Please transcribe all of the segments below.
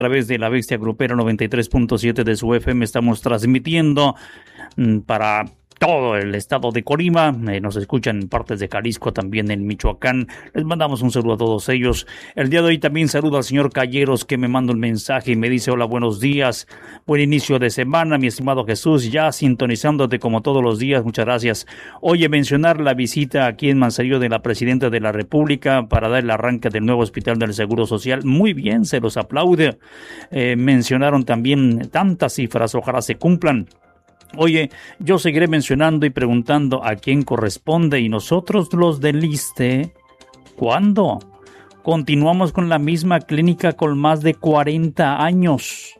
través de la Bestia Grupera 93.7 de su FM estamos transmitiendo para todo el estado de Colima. Nos escuchan en partes de Jalisco, también en Michoacán. Les mandamos un saludo a todos ellos. El día de hoy también saludo al señor Calleros, que me manda un mensaje y me dice: hola, buenos días, buen inicio de semana, mi estimado Jesús, ya sintonizándote como todos los días, muchas gracias. Oye, mencionar la visita aquí en Manzanillo de la Presidenta de la República para dar el arranque del nuevo Hospital del Seguro Social. Muy bien, se los aplaude. Mencionaron también tantas cifras, ojalá se cumplan. Oye, yo seguiré mencionando y preguntando a quién corresponde, y nosotros los del ISSSTE, ¿cuándo? Continuamos con la misma clínica con más de 40 años.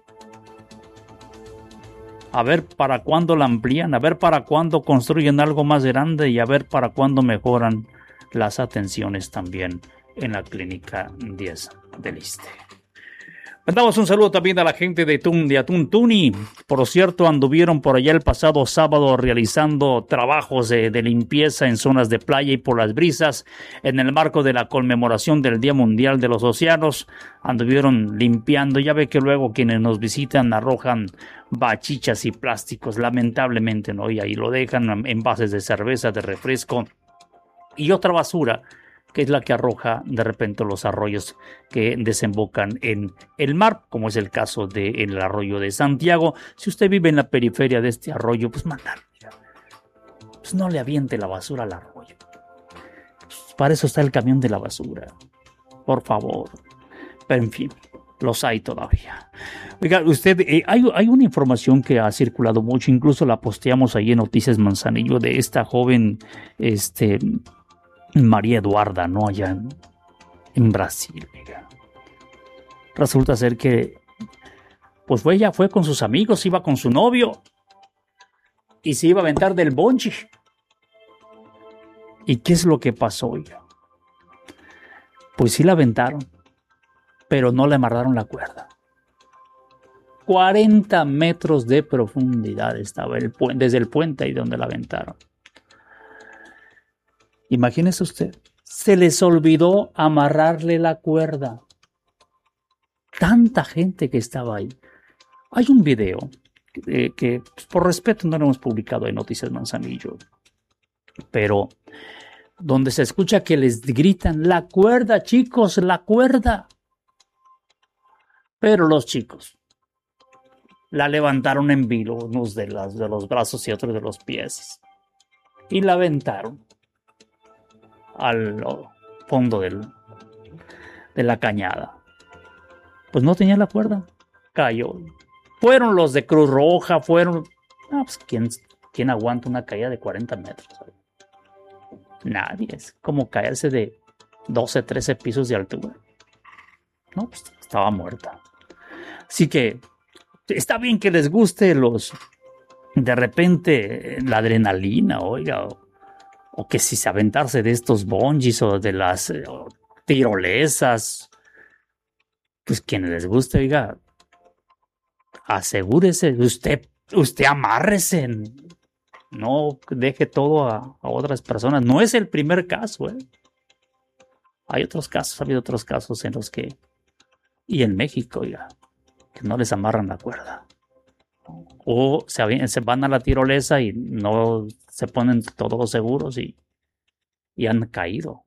A ver para cuándo la amplían, a ver para cuándo construyen algo más grande y a ver para cuándo mejoran las atenciones también en la clínica 10 del ISSSTE. Mandamos un saludo también a la gente de Atuntuni. Por cierto, anduvieron por allá el pasado sábado realizando trabajos de limpieza en zonas de playa y por las brisas en el marco de la conmemoración del Día Mundial de los Océanos. Anduvieron limpiando. Ya ve que luego quienes nos visitan arrojan bachichas y plásticos, lamentablemente, ¿no? Y ahí lo dejan, envases de cerveza, de refresco y otra basura, que es la que arroja de repente los arroyos que desembocan en el mar, como es el caso del arroyo de Santiago. Si usted vive en la periferia de este arroyo, pues pues no le aviente la basura al arroyo. Pues para eso está el camión de la basura, por favor. Pero en fin, los hay todavía. Oiga, usted, hay una información que ha circulado mucho, incluso la posteamos ahí en Noticias Manzanillo, de esta joven, María Eduarda, ¿no? Allá en Brasil. Mira. Resulta ser que, pues ella fue con sus amigos, iba con su novio y se iba a aventar del bungee. ¿Y qué es lo que pasó, oiga? Pues sí la aventaron, pero no le amarraron la cuerda. 40 metros de profundidad estaba desde el puente ahí donde la aventaron. Imagínese usted, se les olvidó amarrarle la cuerda. Tanta gente que estaba ahí. Hay un video que por respeto no lo hemos publicado en Noticias Manzanillo, pero donde se escucha que les gritan: la cuerda, chicos, la cuerda. Pero los chicos la levantaron en vilo, unos de los brazos y otros de los pies, y la aventaron al fondo de la cañada. Pues no tenía la cuerda, cayó. Fueron los de Cruz Roja, pues ¿quién aguanta una caída de 40 metros? Nadie. Es como caerse de 12, 13 pisos de altura. No, pues estaba muerta. Así que está bien que les guste de repente la adrenalina, oiga, o que si se aventarse de estos bungees o de las tirolesas, pues quienes les guste, oiga, asegúrese, usted amárrese, no deje todo a otras personas. No es el primer caso, Hay otros casos, ha habido otros casos en los que, y en México, oiga, que no les amarran la cuerda. O se van a la tirolesa y no se ponen todos seguros y han caído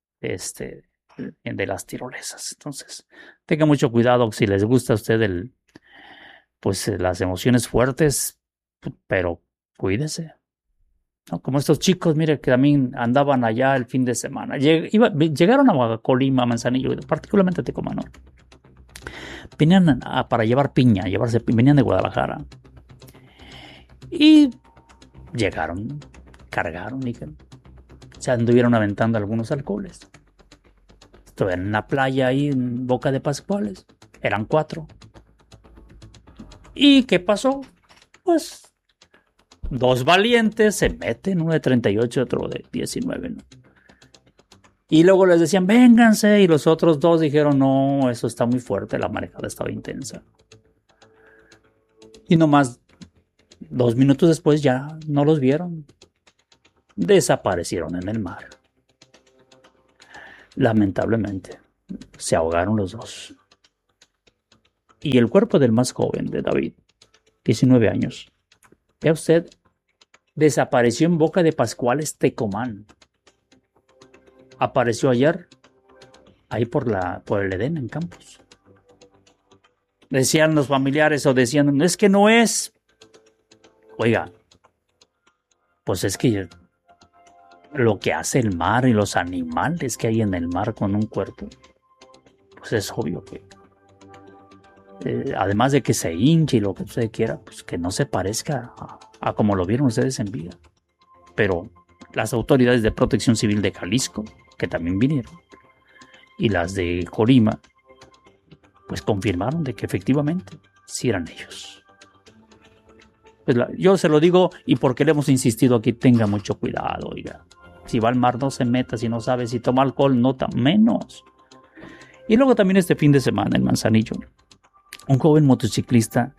de las tirolesas. Entonces, tenga mucho cuidado si les gusta a usted las emociones fuertes, pero cuídese. ¿No? Como estos chicos, mire, que también andaban allá el fin de semana. Llegaron a Colima, Manzanillo, particularmente a Tecomano. Venían para llevar piña, venían de Guadalajara. Y llegaron, cargaron y se anduvieron aventando algunos alcoholes. Estuvieron en la playa ahí en Boca de Pascuales. Eran 4. ¿Y qué pasó? Pues 2 valientes se meten, uno de 38 y otro de 19, ¿no? Y luego les decían: vénganse, y los otros 2 dijeron: no, eso está muy fuerte, la marejada estaba intensa. Y nomás 2 minutos después ya no los vieron. Desaparecieron en el mar. Lamentablemente, se ahogaron los 2. Y el cuerpo del más joven, de David, 19 años. Vea usted, desapareció en boca de Pascuales Tecomán. Apareció ayer, ahí por el Edén, en Campos. Decían los familiares o decían, es que no es. Oiga, pues es que lo que hace el mar y los animales que hay en el mar con un cuerpo, pues es obvio que, además de que se hinche y lo que usted quiera, pues que no se parezca a como lo vieron ustedes en vida. Pero las autoridades de Protección Civil de Jalisco, que también vinieron, y las de Colima, pues confirmaron de que efectivamente sí eran ellos. Pues yo se lo digo, y porque le hemos insistido aquí, tenga mucho cuidado, oiga. Si va al mar no se meta, si no sabe, si toma alcohol, nota menos. Y luego también este fin de semana en Manzanillo, un joven motociclista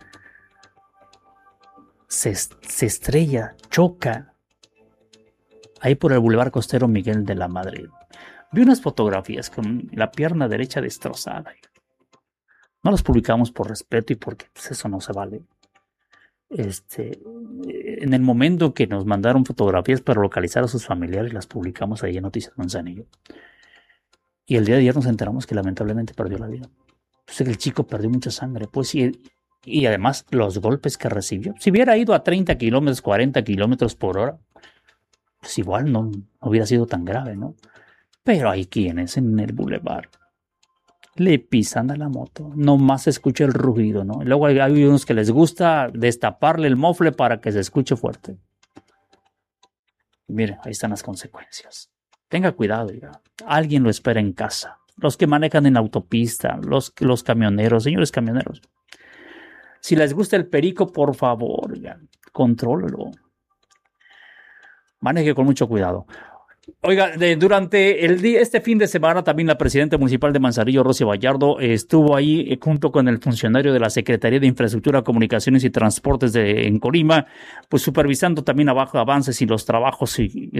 se estrella, choca, ahí por el Boulevard Costero Miguel de la Madrid. Vi unas fotografías con la pierna derecha destrozada. No las publicamos por respeto y porque pues, eso no se vale. En el momento que nos mandaron fotografías para localizar a sus familiares, las publicamos ahí en Noticias Manzanillo. Y el día de ayer nos enteramos que lamentablemente perdió la vida. Pues el chico perdió mucha sangre, pues, y además los golpes que recibió. Si hubiera ido a 30 kilómetros, 40 kilómetros por hora, pues igual no hubiera sido tan grave, ¿no? Pero hay quienes en el bulevar le pisan a la moto, nomás se escucha el rugido, ¿no? Y luego hay unos que les gusta destaparle el mofle para que se escuche fuerte. Mire, ahí están las consecuencias. Tenga cuidado, ya. Alguien lo espera en casa. Los que manejan en autopista, los camioneros, señores camioneros. Si les gusta el perico, por favor, ya, contrólelo. Maneje con mucho cuidado. Oiga, durante este fin de semana también la presidenta municipal de Manzanillo, Rosy Vallardo, estuvo ahí junto con el funcionario de la Secretaría de Infraestructura, Comunicaciones y Transportes en Colima, pues supervisando también avances y los trabajos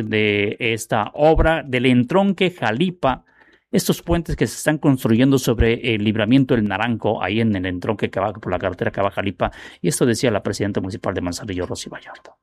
de esta obra del entronque Jalipa, estos puentes que se están construyendo sobre el libramiento del Naranjo, ahí en el entronque que va por la carretera que va a Jalipa, y esto decía la presidenta municipal de Manzanillo, Rosy Vallardo.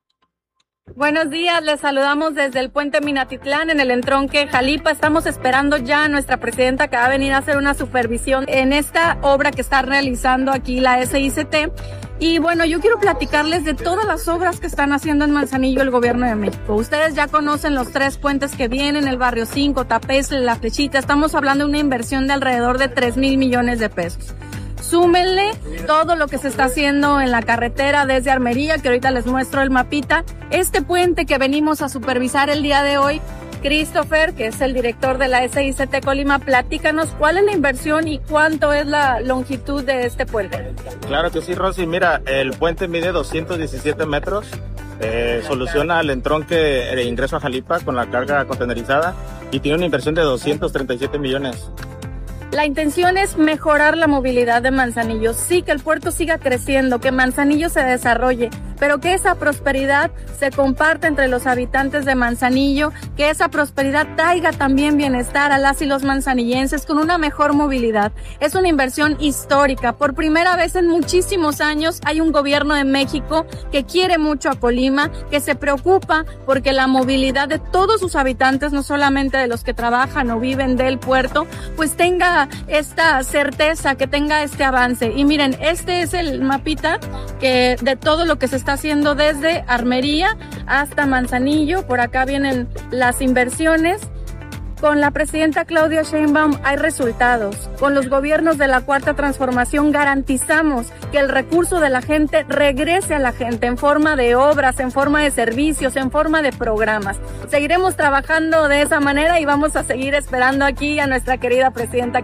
Buenos días, les saludamos desde el puente Minatitlán en el entronque Jalipa. Estamos esperando ya a nuestra presidenta que va a venir a hacer una supervisión en esta obra que está realizando aquí la SICT. Y bueno, yo quiero platicarles de todas las obras que están haciendo en Manzanillo el gobierno de México. Ustedes ya conocen los 3 puentes que vienen, el Barrio 5, Tapesle, La Flechita. Estamos hablando de una inversión de alrededor de 3,000 millones de pesos. Súmenle todo lo que se está haciendo en la carretera desde Armería, que ahorita les muestro el mapita. Este puente que venimos a supervisar el día de hoy, Christopher, que es el director de la SICT Colima, platícanos cuál es la inversión y cuánto es la longitud de este puente. Claro que sí, Rosy. Mira, el puente mide 217 metros, soluciona el entronque de ingreso a Jalipa con la carga contenerizada y tiene una inversión de 237 millones. La intención es mejorar la movilidad de Manzanillo, sí, que el puerto siga creciendo, que Manzanillo se desarrolle, pero que esa prosperidad se comparta entre los habitantes de Manzanillo, que esa prosperidad traiga también bienestar a las y los manzanillenses con una mejor movilidad. Es una inversión histórica. Por primera vez en muchísimos años hay un gobierno de México que quiere mucho a Colima, que se preocupa porque la movilidad de todos sus habitantes, no solamente de los que trabajan o viven del puerto, pues tenga esta certeza, que tenga este avance. Y miren, este es el mapita de todo lo que se está haciendo desde Armería hasta Manzanillo. Por acá vienen las inversiones. Con la presidenta Claudia Sheinbaum hay resultados. Con los gobiernos de la Cuarta Transformación garantizamos que el recurso de la gente regrese a la gente en forma de obras, en forma de servicios, en forma de programas. Seguiremos trabajando de esa manera y vamos a seguir esperando aquí a nuestra querida presidenta.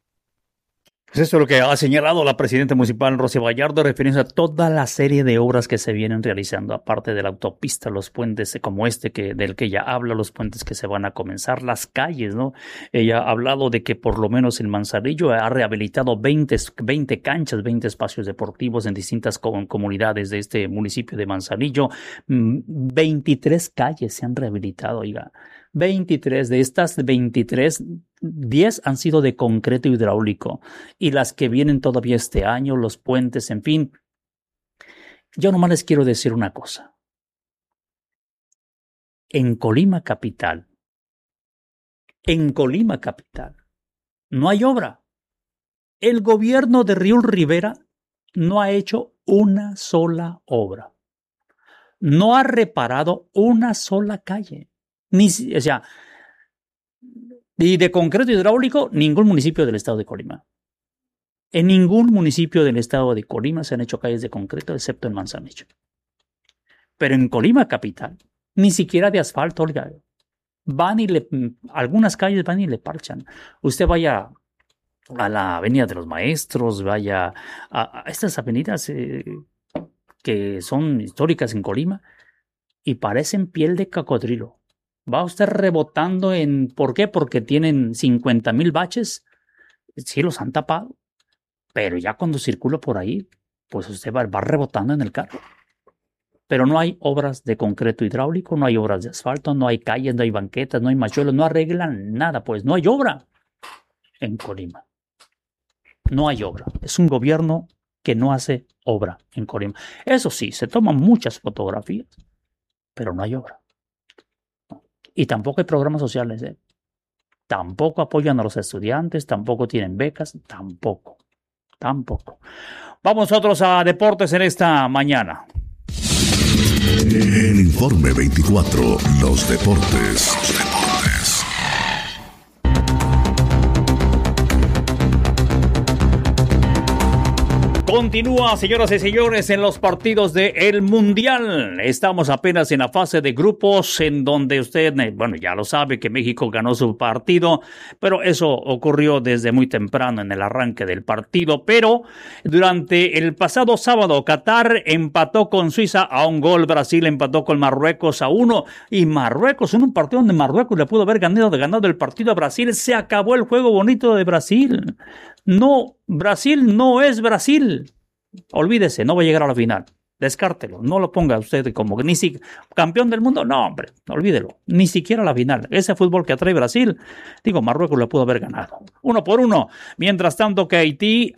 Pues eso es lo que ha señalado la presidenta municipal Rosy Vallardo, refiriéndose a toda la serie de obras que se vienen realizando, aparte de la autopista, los puentes como del que ella habla, los puentes que se van a comenzar, las calles, ¿no? Ella ha hablado de que por lo menos en Manzanillo ha rehabilitado 20 canchas, 20 espacios deportivos en distintas comunidades de este municipio de Manzanillo. 23 calles se han rehabilitado, oiga. 23. De estas 23, 10 han sido de concreto hidráulico. Y las que vienen todavía este año, los puentes, en fin. Yo nomás les quiero decir una cosa. En Colima capital, no hay obra. El gobierno de Riul Rivera no ha hecho una sola obra. No ha reparado una sola calle. Y de concreto hidráulico, ningún municipio del estado de Colima. En ningún municipio del estado de Colima se han hecho calles de concreto, excepto en Manzanillo. Pero en Colima capital, ni siquiera de asfalto, oiga. Algunas calles van y le parchan. Usted vaya a la Avenida de los Maestros, vaya a estas avenidas que son históricas en Colima y parecen piel de cocodrilo. Va usted rebotando ¿por qué? Porque tienen 50,000 baches. Sí, los han tapado. Pero ya cuando circula por ahí, pues usted va rebotando en el carro. Pero no hay obras de concreto hidráulico, no hay obras de asfalto, no hay calles, no hay banquetas, no hay machuelos, no arreglan nada, pues no hay obra en Colima. No hay obra. Es un gobierno que no hace obra en Colima. Eso sí, se toman muchas fotografías, pero no hay obra. Y tampoco hay programas sociales. Tampoco apoyan a los estudiantes, tampoco tienen becas, tampoco. Vamos nosotros a deportes en esta mañana. En Informe 24, los deportes. Continúa, señoras y señores, en los partidos del Mundial. Estamos apenas en la fase de grupos en donde usted, ya lo sabe que México ganó su partido, pero eso ocurrió desde muy temprano en el arranque del partido. Pero durante el pasado sábado, Qatar empató con Suiza a 1 gol, Brasil empató con Marruecos a 1 y Marruecos, en un partido donde Marruecos le pudo haber ganado el partido a Brasil, se acabó el juego bonito de Brasil. No, Brasil no es Brasil. Olvídese, no va a llegar a la final. Descártelo, no lo ponga usted como campeón del mundo. No, hombre, olvídelo. Ni siquiera la final. Ese fútbol que atrae Brasil, Marruecos lo pudo haber ganado. 1-1. Mientras tanto que Haití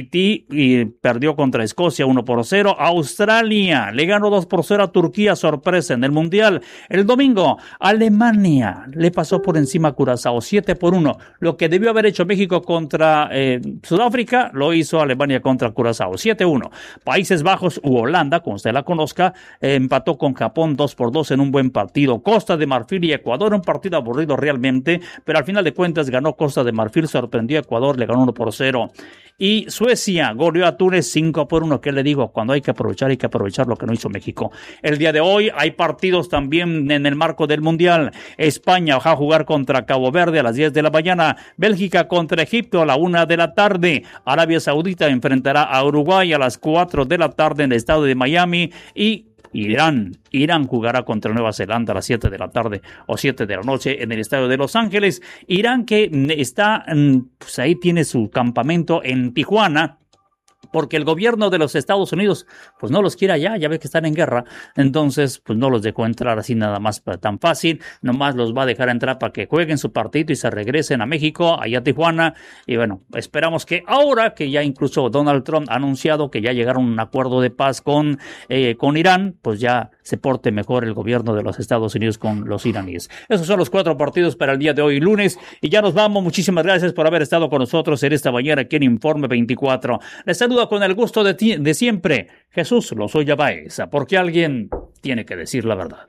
perdió contra Escocia 1-0. Australia le ganó 2-0 a Turquía, sorpresa en el Mundial. El domingo, Alemania le pasó por encima a Curazao 7-1. Lo que debió haber hecho México contra Sudáfrica, lo hizo Alemania contra Curazao 7-1. Países Bajos u Holanda, como usted la conozca, empató con Japón 2-2 en un buen partido. Costa de Marfil y Ecuador, un partido aburrido realmente, pero al final de cuentas ganó Costa de Marfil, sorprendió a Ecuador, le ganó 1-0. Y Suecia goleó a Túnez 5-1. ¿Qué le digo? Cuando hay que aprovechar lo que no hizo México. El día de hoy hay partidos también en el marco del Mundial. España va a jugar contra Cabo Verde a las 10 de la mañana. Bélgica contra Egipto a la 1 de la tarde. Arabia Saudita enfrentará a Uruguay a las 4 de la tarde en el estado de Miami. Y Irán jugará contra Nueva Zelanda a las 7 de la tarde o 7 de la noche en el estadio de Los Ángeles. Irán que está, pues ahí tiene su campamento en Tijuana, porque el gobierno de los Estados Unidos pues no los quiere allá, ya ve que están en guerra, entonces pues no los dejó entrar así nada más tan fácil, nomás los va a dejar entrar para que jueguen su partido y se regresen a México, allá a Tijuana, y bueno, esperamos que ahora que ya incluso Donald Trump ha anunciado que ya llegaron a un acuerdo de paz con Irán, pues ya se porte mejor el gobierno de los Estados Unidos con los iraníes. Esos son los 4 partidos para el día de hoy, lunes, y ya nos vamos. Muchísimas gracias por haber estado con nosotros en esta mañana aquí en Informe 24. Les saluda con el gusto de siempre Jesús Lozoya Báez, porque alguien tiene que decir la verdad.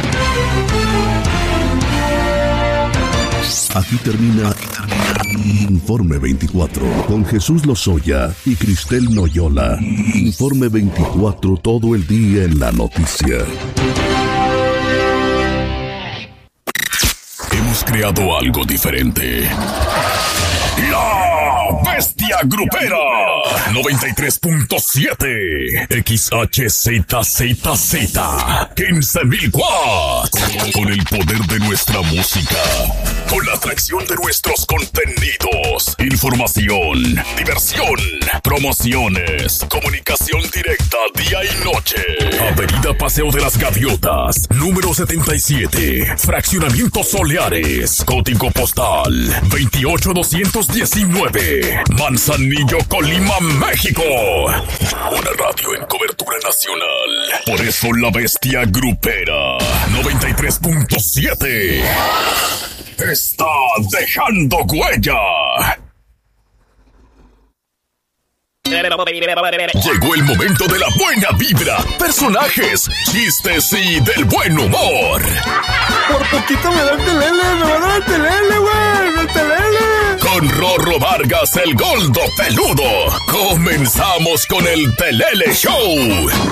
Aquí termina Informe 24 con Jesús Lozoya y Cristel Noyola. Informe 24, todo el día en la noticia. Hemos creado algo diferente. La Bestia Grupera 93.7 XHZZZ 15,000 watts. Con el poder de nuestra música, con la atracción de nuestros contenidos, información, diversión, promociones, comunicación directa directa día y noche. Avenida Paseo de las Gaviotas, número 77, Fraccionamiento Soleares, código postal 28219, Manzanillo, Colima, México. Una radio en cobertura nacional. Por eso la bestia grupera 93.7 está dejando huella. Llegó el momento de la buena vibra, personajes, chistes y del buen humor. Por poquito me da el telele, me va a dar el telele, güey, el telele. Con Rorro Vargas, el Goldo Peludo, comenzamos con el Telele Show.